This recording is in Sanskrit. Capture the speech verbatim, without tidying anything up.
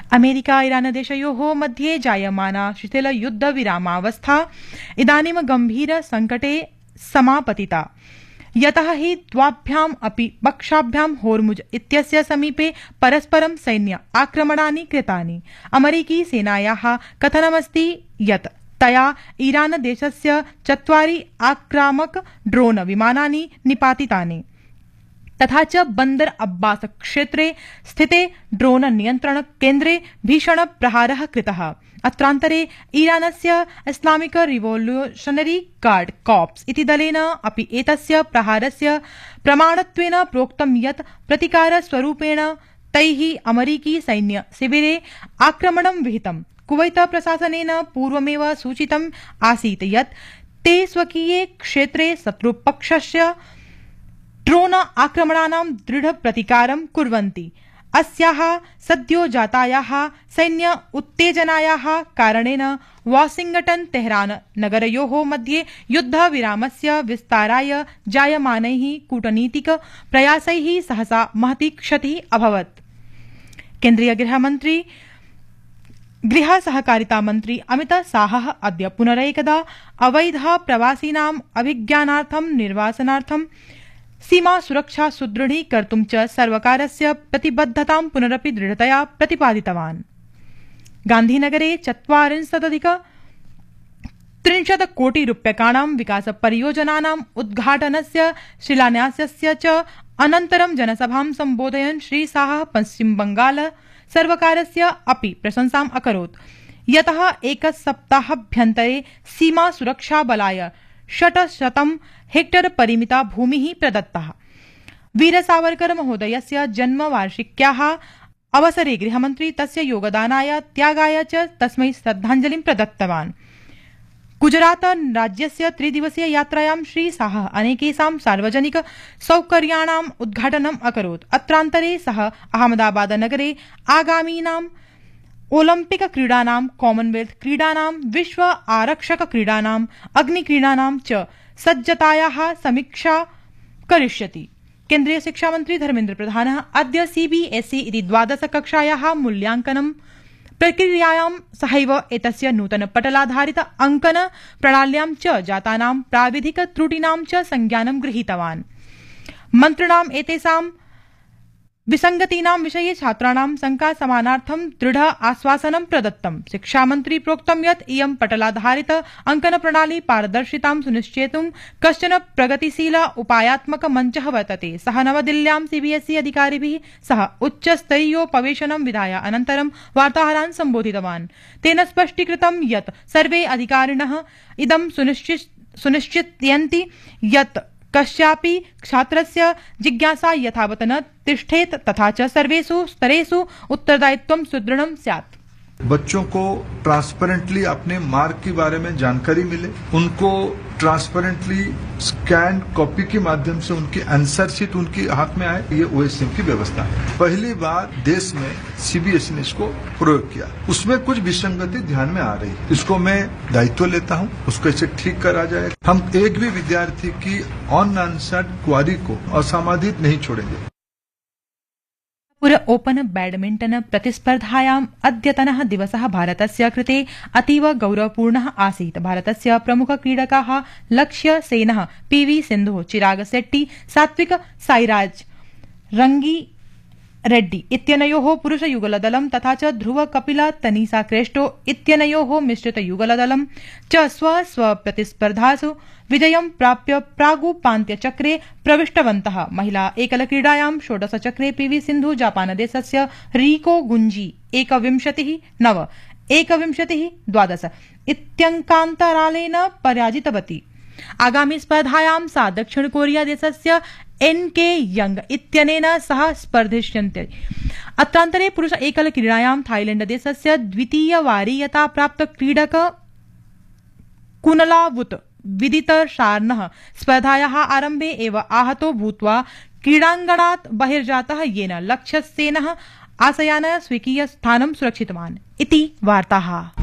अमेरिका ईरान देशयोः मध्ये जायमाना शिथिल युद्ध विरामावस्था इदानीं गंभीर संकटे समापतिता, यतः हि द्वाभ्याम् अपि पक्षाभ्यां होर्मुज इत्यस्य समीपे परस्परं सैन्य आक्रमणानि कृतानि। अमेरिकी सेनायाः कथनमस्ति यत् तया ईरान देशस्य चत्वारि आक्रामक ड्रोन विमानानि निपातितानि, तथा च बंदर अब्बास क्षेत्रे स्थिते ड्रोन नियंत्रण केन्द्रे भीषण प्रहारः कृतः। अत्रान्तरे ईरानस्य इस्लामिक रिवोल्यूशनरी गार्ड कॉर्प्स इति दलेन अपि एतस्य प्रहारस्य प्रमाणत्वेन प्रोक्तं यत् प्रतिकारस्वरूपेण तैः अमेरिकी सैन्य शिविरे आक्रमणं विहितम्। कुवैत प्रशासनेन पूर्वमेव सूचितम् आसीत् यत् ते स्वकीये क्षेत्रे शत्रुपक्षस्य ड्रोन आक्रमणानां दृढ प्रतिकारं कुर्वन्ति। अस्याः सद्यो जातायाः सैन्य उत्तेजनायाः कारणेन वाशिंगटन तेहरान नगरयोः मध्ये युद्धविरामस्य विस्ताराय जायमानैः कूटनीतिक प्रयासैः सहसा महती क्षतिः अभवत्। केन्द्रीय गृहमन्त्री गृह सहकारिता मन्त्री अमित शाहः अद्य पुनरेकदा अवैध प्रवासिनाम् अभिज्ञानार्थं निर्वासनार्थं सीमा सुरक्षा सुदृढीकर्तुं च सर्वकारस्य प्रतिबद्धतां पुनरपि दृढतया प्रतिपादितवान्। गान्धीनगरे चत्वारिंशदधिक त्रिंशत् कोटि रूप्यकाणां विकास परियोजनानाम् उद्घाटनस्य शिलान्यासस्य च अनन्तरं जनसभां सम्बोधयन् श्री शाहः पश्चिम बंगाल सर्वकारस्य अपि प्रशंसाम् अकरोत्, यतः एकसप्ताहाभ्यन्तरे सीमा सुरक्षा बलाय षट्शतं हेक्टर परिमिता भूमिः प्रदत्ता। वीर सावरकर महोदयस्य जन्मवार्षिक्याः अवसरे गृहमन्त्री तस्य योगदानाय त्यागाय च तस्मै श्रद्धाञ्जलिं प्रदत्तवान्। गुजरात राज्यस्य त्रिदिवसीय यात्रायां श्री शाहः अनेकेषां सार्वजनिक सौकर्याणाम् उद्घाटनम् अकरोत्। अत्रान्तरे सः अहमदाबाद नगरे आगामीनां ओलम्पिक क्रीडानां, कॉमनवेल्थ क्रीडानां, विश्व आरक्षक क्रीडानां, अग्निक्रीडानां च सज्जतायाः समीक्षा करिष्यति। केन्द्रीय शिक्षामन्त्री धर्मेन्द्र प्रधानः अद्य सीबीएसई इति द्वादश कक्षायाः मूल्यांकनं प्रक्रियायां सहैव एतस्य नूतन पटलाधारित अंकन प्रणाल्यां च जातानां प्राविधिक त्रुटीनां च संज्ञानं गृहीतवान्। मन्त्रिणाम् एतेषां विसंगतीनां विषये छात्राणां शंकाशमनार्थं दृढ आश्वासनं प्रदत्तम्। शिक्षामन्त्री प्रोक्तं यत् इयं पटलाधारित अंकन प्रणाली पारदर्शितां सुनिश्चेतुं कश्चन प्रगतिशील उपायात्मक मञ्चः वर्तते। सः नवदिल्ल्यां सीबीएसई अधिकारिभिः सह उच्चस्तरीयोपवेशनं विधाय अनन्तरं वार्ताहरान् सम्बोधितवान्। तेन स्पष्टीकृतं यत् सर्वे अधिकारिणः इदं सुनिश्चितयन्ति यत् कस्यापि छात्रस्य जिज्ञासा यथावत् न तिष्ठेत् तथा च सर्वेषु स्तरेषु उत्तरदायित्वं सुदृढ़ं स्यात्। बच्चों को ट्रांसपेरेंटली अपने मार्क के बारे में जानकारी मिले, उनको ट्रांसपेरेंटली स्कैन कॉपी के माध्यम से उनकी आंसर शीट उनके हाथ में आए, ये ओएसएम की व्यवस्था है। पहली बार देश में सीबीएसई ने इसको प्रयोग किया, उसमें कुछ विसंगति ध्यान में आ रही है, इसको मैं दायित्व लेता हूं, उसको ऐसे ठीक करा जाए। हम एक भी विद्यार्थी की अनआंसर्ड क्वारी को असमाधित नहीं छोड़ेंगे। पुर ओपन बैडमिंटन प्रतिस्पर्धायाम् अद्यतनः दिवसः भारतस्य कृते अतीव गौरवपूर्णः आसीत्। भारतस्य प्रमुख क्रीडकाः लक्ष्य सेनः, पीवी सिन्धुः, चिराग शेट्टी, सात्विक साईराज रंगी रेड्डी इत्यनयोः पुरुषयुगलदलं तथा च ध्रुव कपिल तनीसा क्रेस्टो इत्यनयोः मिश्रितयुगलदलं च स्व स्व प्रतिस्पर्धासु विजयं प्राप्य प्रागुपान्त्यचक्रे प्रविष्टवन्तः। महिला एकलक्रीडायां षोडशचक्रे पीवी सिन्धु जापानदेशस्य रीको गुंजी एकविंशतिः नव एकविंशतिः द्वादश इत्यङ्कान्तरालेन पराजितवती। आगामी स्पर्धायां सा दक्षिण कोरिया देशस्य एन के यंग इत्यनेन सह स्पर्धिष्यन्ते। अत्रान्तरे पुरुष एकल क्रीडायां थाईलैंड देशस्य द्वितीय वारीयता प्राप्त क्रीडक कुनलावुत विदित शार्नः स्पर्धायाः आरम्भे एव आहतो भूत्वा क्रीडाङ्गणात् बहिर्जातः, येन लक्ष्यसेनः आशयान् स्वीकीय स्थानं सुरक्षितवान् इति वार्ताः।